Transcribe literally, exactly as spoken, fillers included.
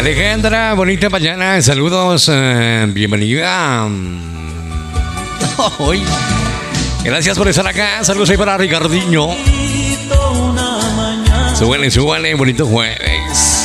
Alejandra, bonita mañana, saludos, eh, bienvenida. Hoy. Gracias por estar acá, saludos ahí para Ricardinho. Súbale, súbale, bonito jueves.